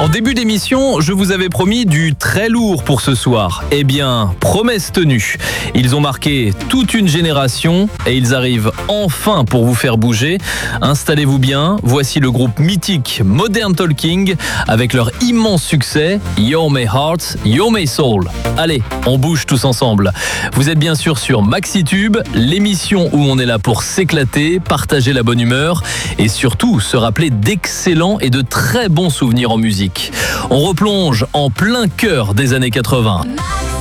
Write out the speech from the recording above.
En début d'émission, je vous avais promis du très lourd pour ce soir. Eh bien, promesse tenue. Ils ont marqué toute une génération et ils arrivent enfin pour vous faire bouger. Installez-vous bien, voici le groupe mythique Modern Talking avec leur immense succès You're My Heart, You're My Soul. Allez, on bouge tous ensemble. Vous êtes bien sûr sur MaxiTube, l'émission où on est là pour s'éclater, partager la bonne humeur et surtout se rappeler d'excellents et de très bons souvenirs en musique. On replonge en plein cœur des années 80.